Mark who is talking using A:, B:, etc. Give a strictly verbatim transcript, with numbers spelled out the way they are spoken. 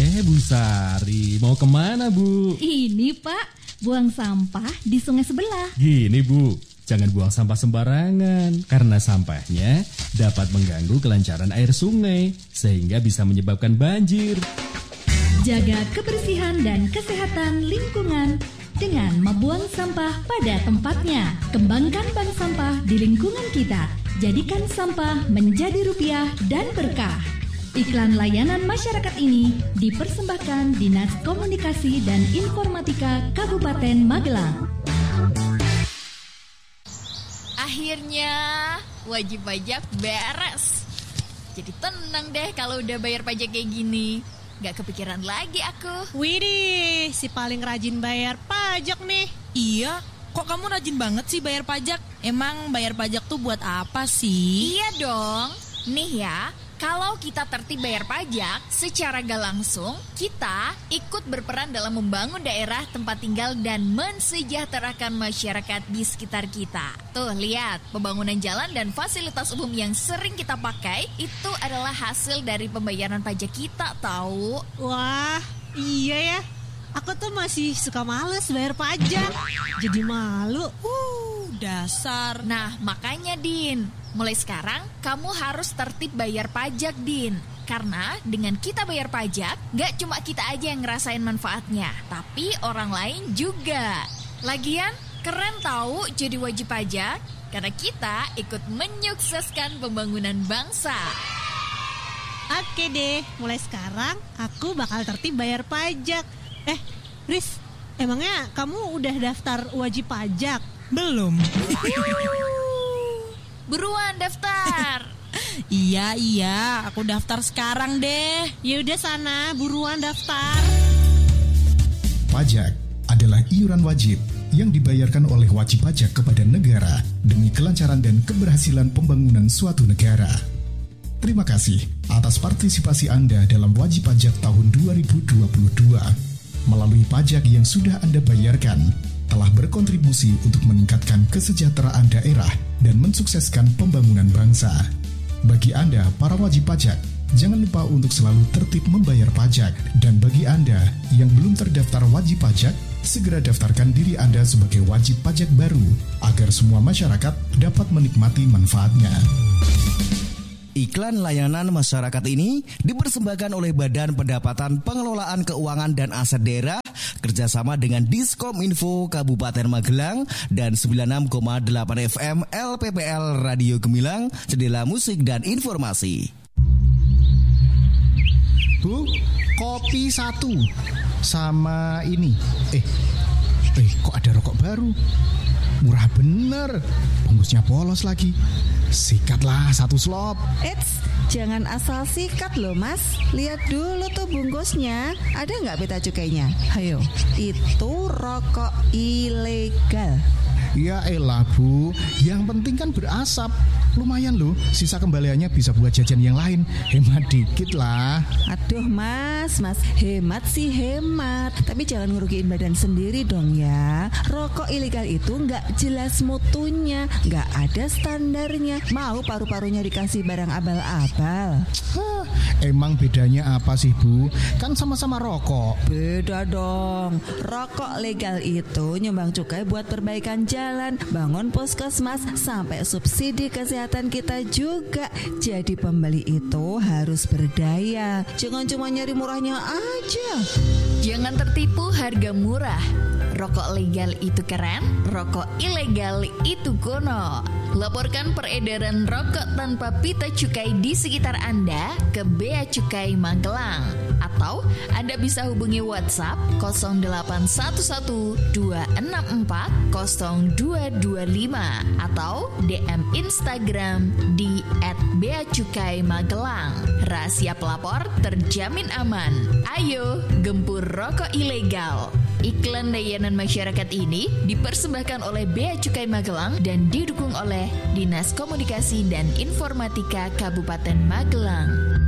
A: Eh, Bu Sari, mau kemana, Bu?
B: Ini, Pak, buang sampah di sungai sebelah.
A: Gini, Bu, jangan buang sampah sembarangan, karena sampahnya dapat mengganggu kelancaran air sungai, sehingga bisa menyebabkan banjir.
B: Jaga kebersihan dan kesehatan lingkungan dengan membuang sampah pada tempatnya. Kembangkan bank sampah di lingkungan kita. Jadikan sampah menjadi rupiah dan berkah. Iklan layanan masyarakat ini dipersembahkan Dinas Komunikasi dan Informatika Kabupaten Magelang.
C: Akhirnya wajib pajak beres. Jadi tenang deh kalau udah bayar pajak kayak gini. Gak kepikiran lagi aku.
D: Widih, si paling rajin bayar pajak nih.
E: Iya, kok kamu rajin banget sih bayar pajak? Emang bayar pajak tuh buat apa sih?
C: Iya dong. Nih ya, kalau kita tertib bayar pajak, secara gak langsung, kita ikut berperan dalam membangun daerah tempat tinggal dan mensejahterakan masyarakat di sekitar kita. Tuh, lihat, pembangunan jalan dan fasilitas umum yang sering kita pakai, itu adalah hasil dari pembayaran pajak kita, tahu?
D: Wah, iya ya. Aku tuh masih suka males bayar pajak. Jadi malu.
E: Uh, dasar.
C: Nah, makanya Din, mulai sekarang kamu harus tertib bayar pajak, Din. Karena dengan kita bayar pajak, gak cuma kita aja yang ngerasain manfaatnya, tapi orang lain juga. Lagian, keren tahu jadi wajib pajak, karena kita ikut menyukseskan pembangunan bangsa.
D: Oke deh, mulai sekarang aku bakal tertib bayar pajak. Eh, Riz, emangnya kamu udah daftar wajib pajak?
E: Belum.
C: Buruan daftar.
E: Iya, iya, aku daftar sekarang deh.
D: Yaudah sana, buruan daftar.
F: Pajak adalah iuran wajib yang dibayarkan oleh wajib pajak kepada negara demi kelancaran dan keberhasilan pembangunan suatu negara. Terima kasih atas partisipasi Anda dalam wajib pajak tahun dua ribu dua puluh dua. Melalui pajak yang sudah Anda bayarkan, telah berkontribusi untuk meningkatkan kesejahteraan daerah dan mensukseskan pembangunan bangsa. Bagi Anda, para wajib pajak, jangan lupa untuk selalu tertib membayar pajak. Dan bagi Anda yang belum terdaftar wajib pajak, segera daftarkan diri Anda sebagai wajib pajak baru, agar semua masyarakat dapat menikmati manfaatnya.
G: Iklan layanan masyarakat ini dipersembahkan oleh Badan Pendapatan Pengelolaan Keuangan dan Aset Daerah kerjasama dengan Diskominfo Kabupaten Magelang dan sembilan puluh enam koma delapan F M L P P L Radio Gemilang, jendela musik dan informasi.
F: Bu, kopi satu sama ini. Eh, eh kok ada rokok baru? Murah bener, bungkusnya polos lagi. Sikatlah satu slop.
H: Eits, jangan asal sikat loh mas. Lihat dulu tuh bungkusnya. Ada nggak pita cukainya? Hayo, itu rokok ilegal.
F: Ya elah bu, yang penting kan berasap. Lumayan loh, sisa kembaliannya bisa buat jajan yang lain. Hemat dikit lah.
H: Aduh mas, mas hemat sih hemat, tapi jangan ngerugiin badan sendiri dong ya. Rokok ilegal itu nggak jelas mutunya, nggak ada standarnya. Mau paru-parunya dikasih barang abal-abal.
F: Hah, emang bedanya apa sih bu? Kan sama-sama rokok.
H: Beda dong. Rokok legal itu nyumbang cukai buat perbaikan jalan, bangun puskesmas, sampai subsidi kesehatan kita juga. Jadi pembeli itu harus berdaya, jangan cuma nyari murahnya aja.
C: Jangan tertipu harga murah. Rokok legal itu keren, rokok ilegal itu kuno. Laporkan peredaran rokok tanpa pita cukai di sekitar Anda ke Bea Cukai Magelang. Atau Anda bisa hubungi WhatsApp nol delapan satu satu dua enam empat nol dua dua lima atau D M Instagram di et bea cukai magelang. Rahasia pelapor terjamin aman. Ayo gempur rokok ilegal. Iklan layanan masyarakat ini dipersembahkan oleh Bea Cukai Magelang dan didukung oleh Dinas Komunikasi dan Informatika Kabupaten Magelang.